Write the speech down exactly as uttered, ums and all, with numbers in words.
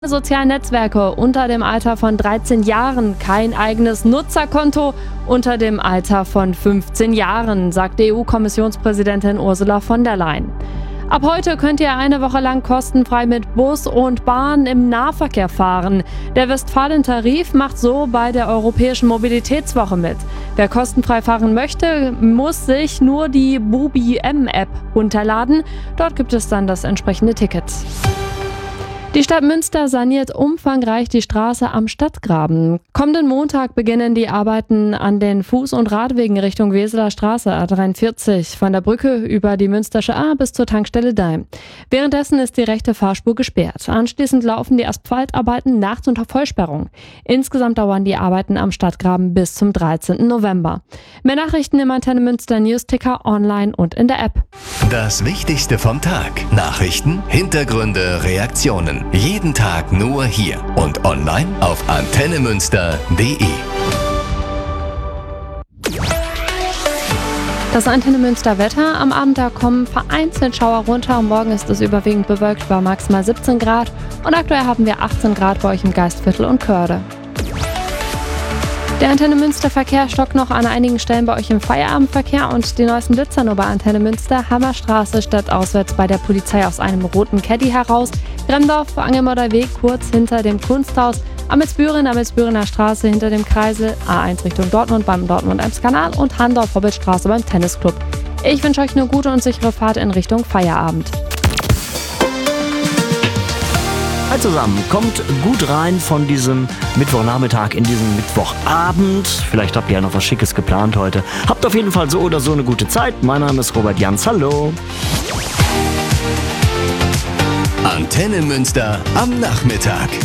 Sozialen Netzwerke unter dem Alter von dreizehn Jahren, kein eigenes Nutzerkonto unter dem Alter von fünfzehn Jahren, sagt E U-Kommissionspräsidentin Ursula von der Leyen. Ab heute könnt ihr eine Woche lang kostenfrei mit Bus und Bahn im Nahverkehr fahren. Der Westfalen-Tarif macht so bei der Europäischen Mobilitätswoche mit. Wer kostenfrei fahren möchte, muss sich nur die BubiM-App runterladen. Dort gibt es dann das entsprechende Ticket. Die Stadt Münster saniert umfangreich die Straße am Stadtgraben. Kommenden Montag beginnen die Arbeiten an den Fuß- und Radwegen Richtung Weseler Straße A dreiundvierzig, von der Brücke über die Münstersche A bis zur Tankstelle Daim. Währenddessen ist die rechte Fahrspur gesperrt. Anschließend laufen die Asphaltarbeiten nachts unter Vollsperrung. Insgesamt dauern die Arbeiten am Stadtgraben bis zum dreizehnten November. Mehr Nachrichten im Antenne Münster Newsticker, online und in der App. Das Wichtigste vom Tag. Nachrichten, Hintergründe, Reaktionen. Jeden Tag nur hier und online auf antenne münster punkt de. Das Antenne Münster Wetter. Am Abend da kommen vereinzelt Schauer runter. Morgen ist es überwiegend bewölkt bei maximal siebzehn Grad. Und aktuell haben wir achtzehn Grad bei euch im Geistviertel und Körde. Der Antenne Münster Verkehr stockt noch an einigen Stellen bei euch im Feierabendverkehr und die neuesten Blitzer nur bei Antenne Münster. Hammerstraße stadtauswärts bei der Polizei aus einem roten Caddy heraus. Gremdorf, Angelmodder Weg kurz hinter dem Kunsthaus. Amelsbüren, Amelsbürener Straße hinter dem Kreisel. A eins Richtung Dortmund beim Dortmund-Ems-Kanal und Handorf-Hobbitstraße beim Tennisclub. Ich wünsche euch eine gute und sichere Fahrt in Richtung Feierabend. Hi zusammen, kommt gut rein von diesem Mittwochnachmittag in diesen Mittwochabend. Vielleicht habt ihr ja noch was Schickes geplant heute. Habt auf jeden Fall so oder so eine gute Zeit. Mein Name ist Robert Jans, hallo. Antenne Münster am Nachmittag.